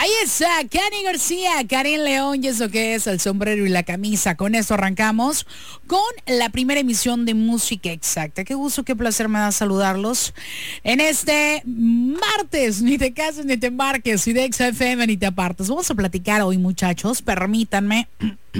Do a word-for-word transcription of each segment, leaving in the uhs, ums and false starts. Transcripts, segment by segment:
Ahí está, Cani García, Karin León, y eso que es el sombrero y la camisa. Con esto arrancamos con la primera emisión de Música Exacta. Qué gusto, qué placer me da saludarlos en este martes. Ni te cases ni te embarques, y de X F M ni te apartes. Vamos a platicar hoy, muchachos, permítanme,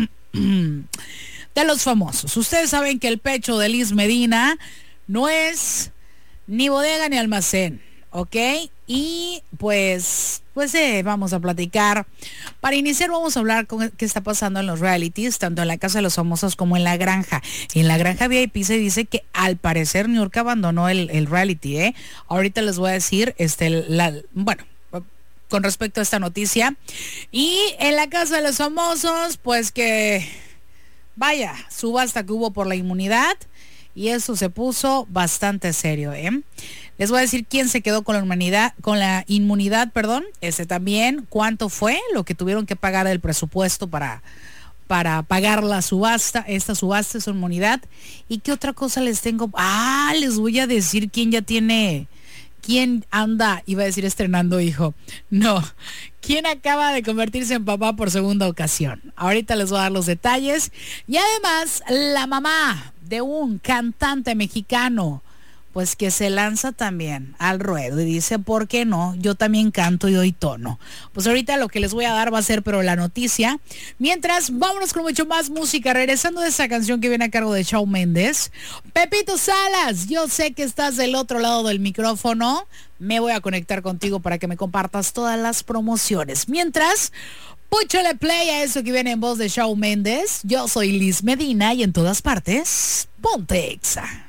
de los famosos. Ustedes saben que el pecho de Liz Medina no es ni bodega ni almacén, ¿ok? Y pues, pues eh, vamos a platicar. Para iniciar vamos a hablar con qué está pasando en los realities, tanto en la Casa de los Famosos como en La Granja. En La Granja V I P se dice que al parecer Niurka abandonó el, el reality, ¿eh? Ahorita les voy a decir, este, la, bueno, con respecto a esta noticia. Y en la Casa de los Famosos, pues que, vaya, subasta que hubo por la inmunidad. Y eso se puso bastante serio, ¿eh? Les voy a decir quién se quedó con la inmunidad, con la inmunidad, perdón. Ese también, cuánto fue lo que tuvieron que pagar del presupuesto para, para pagar la subasta, esta subasta, esa inmunidad. ¿Y qué otra cosa les tengo? Ah, les voy a decir quién ya tiene, quién anda, iba a decir estrenando hijo. No, quién acaba de convertirse en papá por segunda ocasión. Ahorita les voy a dar los detalles. Y además, la mamá de un cantante mexicano, pues que se lanza también al ruedo y dice, ¿por qué no? Yo también canto y doy tono. Pues ahorita lo que les voy a dar va a ser, pero la noticia. Mientras, vámonos con mucho más música, regresando de esa canción que viene a cargo de Shawn Mendes. Pepito Salas, yo sé que estás del otro lado del micrófono. Me voy a conectar contigo para que me compartas todas las promociones. Mientras, púchale play a eso que viene en voz de Shawn Mendes. Yo soy Liz Medina y en todas partes, ponte Exa.